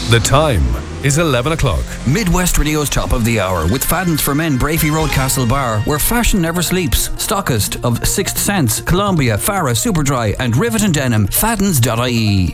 The time is 11 o'clock. Midwest Radio's Top of the Hour with Fadden's for Men, Brafey Road, Castle Bar, where fashion never sleeps. Stockist of Sixth Sense, Columbia, Farah, Superdry and Rivet & Denim. Faddens.ie.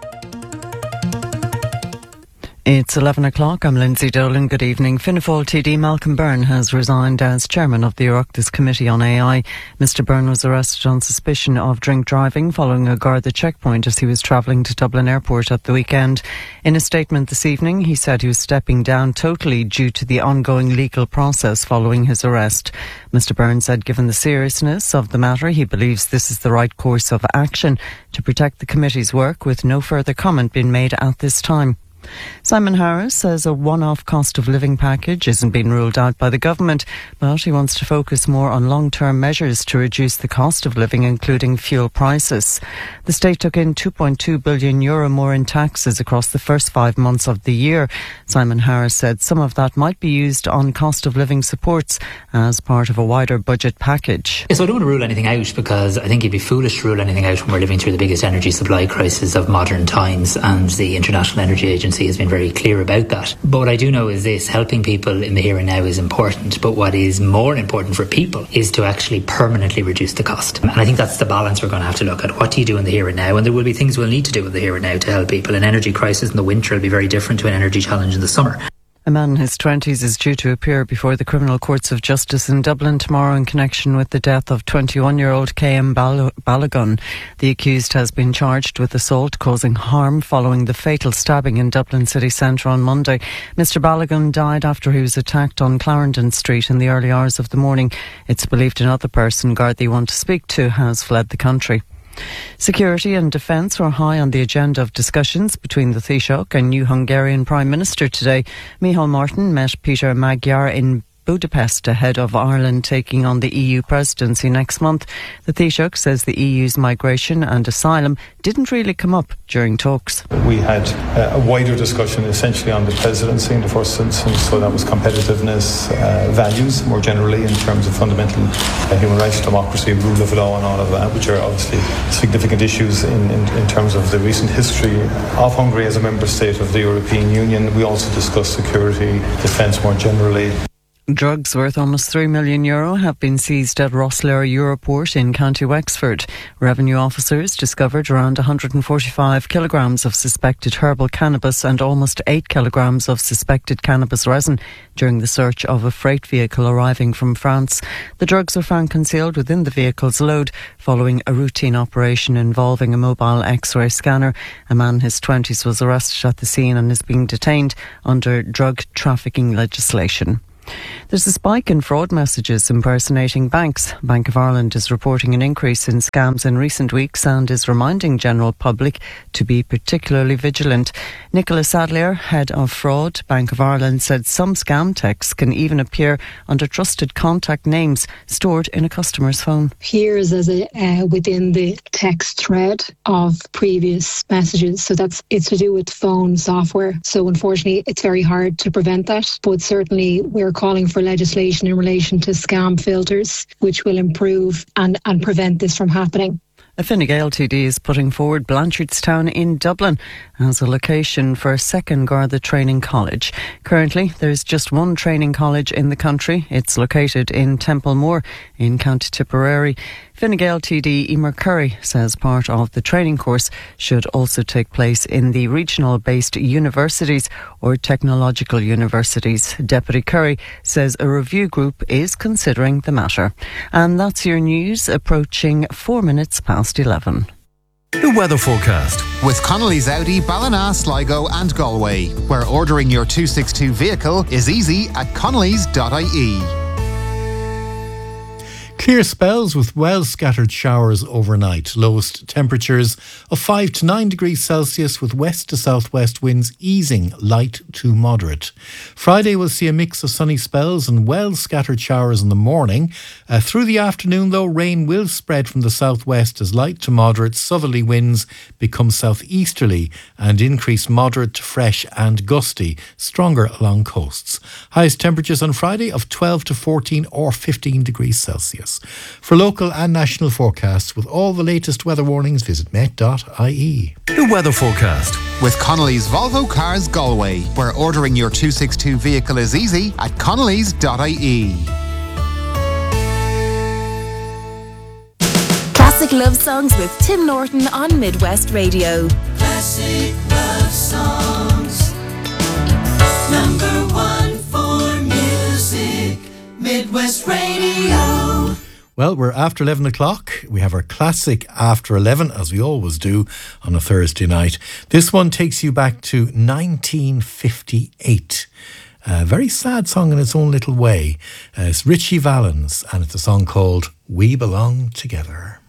It's 11 o'clock. I'm Lindsay Dolan. Good evening. Fianna Fáil TD Malcolm Byrne has resigned as chairman of the Oireachtas Committee on AI. Mr Byrne was arrested on suspicion of drink driving following a Garda checkpoint as he was travelling to Dublin Airport at the weekend. In a statement this evening, he said he was stepping down totally due to the ongoing legal process following his arrest. Mr Byrne said given the seriousness of the matter, he believes this is the right course of action to protect the committee's work, with no further comment being made at this time. Simon Harris says a one-off cost of living package isn't being ruled out by the government, but he wants to focus more on long-term measures to reduce the cost of living, including fuel prices. The state took in €2.2 billion more in taxes across the first 5 months of the year. Simon Harris said some of that might be used on cost of living supports as part of a wider budget package. Yes, I don't want to rule anything out, because I think it'd be foolish to rule anything out when we're living through the biggest energy supply crisis of modern times, and the International Energy Agency has been very clear about that. But what I do know is this: helping people in the here and now is important, but what is more important for people is to actually permanently reduce the cost. And I think that's the balance we're going to have to look at. What do you do in the here and now? And there will be things we'll need to do in the here and now to help people. An energy crisis in the winter will be very different to an energy challenge in the summer. A man in his 20s is due to appear before the Criminal Courts of Justice in Dublin tomorrow in connection with the death of 21-year-old K.M. Balogun. The accused has been charged with assault causing harm following the fatal stabbing in Dublin city centre on Monday. Mr Balogun died after he was attacked on Clarendon Street in the early hours of the morning. It's believed another person Gardaí want to speak to has fled the country. Security and defence were high on the agenda of discussions between the Taoiseach and new Hungarian Prime Minister today. Michal Martin met Peter Magyar in Budapest ahead of Ireland taking on the EU presidency next month. The Taoiseach says the EU's migration and asylum didn't really come up during talks. We had a wider discussion essentially on the presidency in the first instance, so that was competitiveness, values more generally in terms of fundamental human rights, democracy, rule of law and all of that, which are obviously significant issues in terms of the recent history of Hungary as a member state of the European Union. We also discussed security, defence more generally. Drugs worth almost €3 million have been seized at Rosslare Europort in County Wexford. Revenue officers discovered around 145 kilograms of suspected herbal cannabis and almost 8 kilograms of suspected cannabis resin during the search of a freight vehicle arriving from France. The drugs were found concealed within the vehicle's load following a routine operation involving a mobile X-ray scanner. A man in his 20s was arrested at the scene and is being detained under drug trafficking legislation. There's a spike in fraud messages impersonating banks. Bank of Ireland is reporting an increase in scams in recent weeks and is reminding general public to be particularly vigilant. Nicola Sadlier, head of fraud, Bank of Ireland, said some scam texts can even appear under trusted contact names stored in a customer's phone. Appears as within the text thread of previous messages, so it's to do with phone software. So unfortunately, it's very hard to prevent that, but certainly we're calling for legislation in relation to scam filters, which will improve and prevent this from happening. A Fine Gael TD is putting forward Blanchardstown in Dublin as a location for a second Garda training college. Currently, there's just one training college in the country. It's located in Templemore in County Tipperary. Fine Gael TD Emer Curry says part of the training course should also take place in the regional-based universities or technological universities. Deputy Curry says a review group is considering the matter. And that's your news, approaching 4 minutes past 11. The weather forecast with Connolly's Audi, Ballina, Sligo and Galway, where ordering your 262 vehicle is easy at connellys.ie. Clear spells with well-scattered showers overnight. Lowest temperatures of 5 to 9 degrees Celsius with west to southwest winds easing light to moderate. Friday will see a mix of sunny spells and well-scattered showers in the morning. Through the afternoon, though, rain will spread from the southwest as light to moderate southerly winds become southeasterly and increase moderate to fresh and gusty, stronger along coasts. Highest temperatures on Friday of 12 to 14 or 15 degrees Celsius. Plus. For local and national forecasts with all the latest weather warnings, visit met.ie. The weather forecast. With Connolly's Volvo Cars Galway, where ordering your 262 vehicle is easy at connellys.ie. Classic love songs with Tim Norton on Midwest Radio. Classic love songs. Number one for music. Midwest Radio. Well, we're after 11 o'clock. We have our classic After 11, as we always do on a Thursday night. This one takes you back to 1958. A very sad song in its own little way. It's Richie Valens, and it's a song called We Belong Together.